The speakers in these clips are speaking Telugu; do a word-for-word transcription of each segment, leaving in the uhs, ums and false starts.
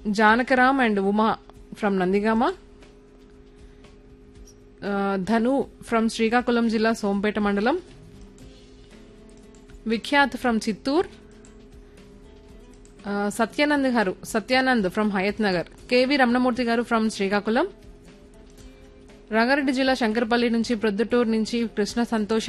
Janakaram and Uma from Nandigama. Dhanu from Srikakulam జిల్లా సోంపేట మండలం. విఖ్యాత్ ఫ్రమ్ చిత్తూర్. సత్యానంద్ గారు సత్యానంద్ ఫ్రమ్ హయత్ నగర్. కేవి రమణమూర్తి గారు ఫ్రమ్ శ్రీకాకుళం. రంగారెడ్డి జిల్లా శంకరపల్లి నుంచి ప్రొద్దుటూరు నుంచి కృష్ణ సంతోష.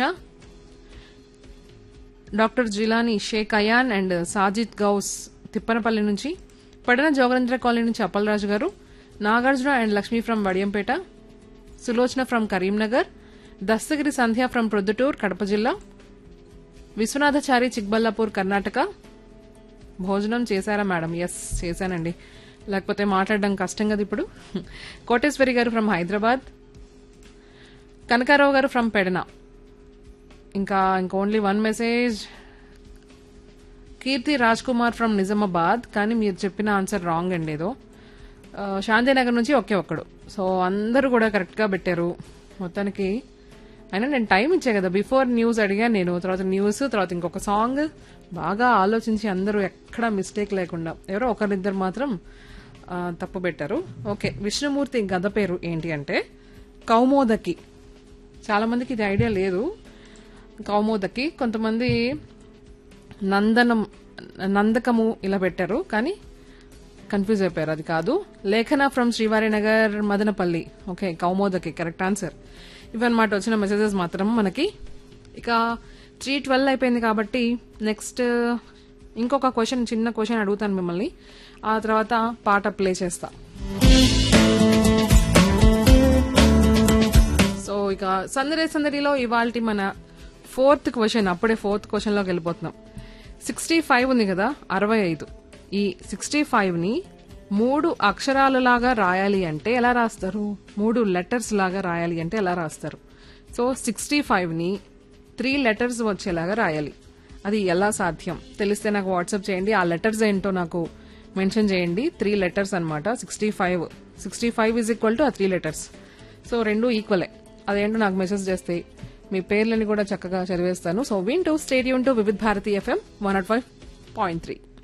Doctor Jilani Sheikh ion and Sajid Ghouse Tippanapalli నుంచి. పడన జోగరేంద్ర కాలనీ నుంచి అప్పలరాజు గారు. Nagarjuna and Lakshmi from Vadiyampeta. Sulochana from Karimnagar. Dastagiri Sandhya from Proddatur Kadapa జిల్లా. విశ్వనాథచారి చిక్బల్లాపూర్ కర్ణాటక. భోజనం చేశారా మేడం? ఎస్ చేశానండి, లేకపోతే మాట్లాడడం కష్టం కదా ఇప్పుడు. కోటేశ్వరి గారు ఫ్రమ్ హైదరాబాద్. కనకారావు గారు ఫ్రమ్ పెడన. ఇంకా ఇంకా only one message. Keerthi Raj Kumar from Nizamabad, కానీ మీరు చెప్పిన ఆన్సర్ రాంగ్ అండి ఏదో. శాంతినగర్ నుంచి ఒకే ఒక్కడు. సో అందరూ కూడా కరెక్ట్ గా పెట్టారు మొత్తానికి. అయినా నేను టైం ఇచ్చా కదా, బిఫోర్ న్యూస్ అడిగా నేను, తర్వాత న్యూస్, తర్వాత ఇంకొక సాంగ్. బాగా ఆలోచించి అందరూ ఎక్కడా మిస్టేక్ లేకుండా, ఎవరో ఒకరిద్దరు మాత్రం తప్పు పెట్టారు. ఓకే, విష్ణుమూర్తి గద పేరు ఏంటి అంటే కౌమోదకి. చాలా మందికి ఇది ఐడియా లేదు. కౌమోదకి, కొంతమంది నందనం నందకము ఇలా పెట్టారు, కానీ కన్ఫ్యూజ్ అయిపోయారు, అది కాదు. లేఖన from Srivarinagar Madanapalle. Okay, కౌమోదకి correct answer. ఇవన్నమాట వచ్చిన మెసేజెస్ మాత్రం మనకి. ఇక త్రీ ట్వెల్వ్ అయిపోయింది కాబట్టి నెక్స్ట్ ఇంకొక క్వశ్చన్, చిన్న క్వశ్చన్ అడుగుతాను మిమ్మల్ని, ఆ తర్వాత పాట ప్లే చేస్తా. సో ఇక సందడి సందడిలో ఇవాల్టి మన ఫోర్త్ క్వశ్చన్, అప్పుడే ఫోర్త్ క్వశ్చన్ లోకి వెళ్ళిపోతున్నాం. సిక్స్టీ ఫైవ్ ఉంది కదా, అరవై ఐదు. ఈ సిక్స్టీ ఫైవ్ ని మూడు అక్షరాలలాగా రాయాలి అంటే ఎలా రాస్తారు? మూడు లెటర్స్ లాగా రాయాలి అంటే ఎలా రాస్తారు? సో సిక్స్టీ ఫైవ్ ని త్రీ లెటర్స్ వచ్చేలాగా రాయాలి. అది ఎలా సాధ్యం తెలిస్తే నాకు వాట్సాప్ చేయండి. ఆ లెటర్స్ ఏంటో నాకు మెన్షన్ చేయండి. త్రీ లెటర్స్ అనమాట. Sixty five sixty five is equal to ఆ త్రీ లెటర్స్. సో రెండు ఈక్వలే. అదేంటో నాకు మెసేజ్ చేస్తే మీ పేర్లని కూడా చక్కగా చదివేస్తాను. సో వింటూ stadium to Vividh Bharati FM one not five point three.